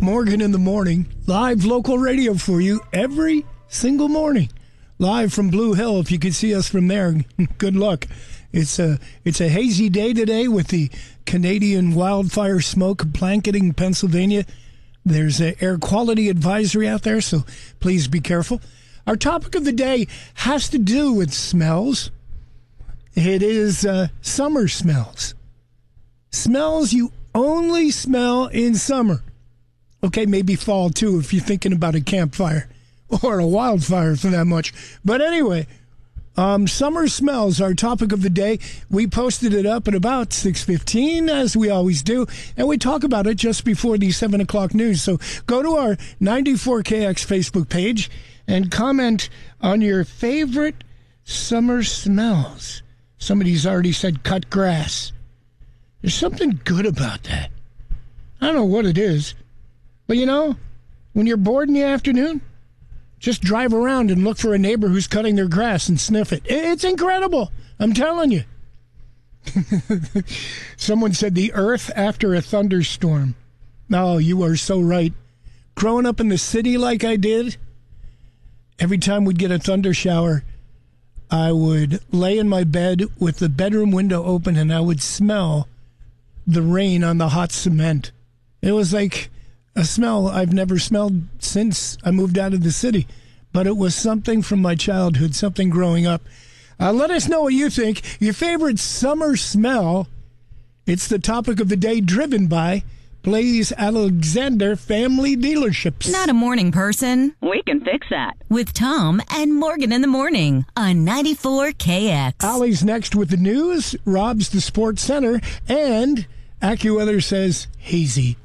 Morgan in the Morning. Live local radio for you every single morning. Live from Blue Hill. If you could see us from there, good luck. It's a hazy day today with the Canadian wildfire smoke blanketing Pennsylvania. There's an air quality advisory out there, so please be careful. Our topic of the day has to do with smells. It is summer smells. Smells you only smell in summer. Okay, maybe fall too if you're thinking about a campfire or a wildfire for that much. But anyway, summer smells, our topic of the day. We posted it up at about 6:15, as we always do, and we talk about it just before the 7 o'clock news. So go to our 94KX Facebook page and comment on your favorite summer smells. Somebody's already said cut grass. There's something good about that. I don't know what it is, but you know, when you're bored in the afternoon, just drive around and look for a neighbor who's cutting their grass and sniff it. It's incredible. I'm telling you. Someone said the earth after a thunderstorm. Oh, you are so right. Growing up in the city like I did, every time we'd get a thunder shower, I would lay in my bed with the bedroom window open and I would smell the rain on the hot cement. It was like a smell I've never smelled since I moved out of the city. But it was something from my childhood, something growing up. Let us know what you think. Your favorite summer smell. It's the topic of the day, driven by Blaze Alexander Family Dealerships. Not a morning person? We can fix that. With Tom and Morgan in the Morning on 94KX. Allie's next with the news. Rob's the Sports Center. And AccuWeather says hazy.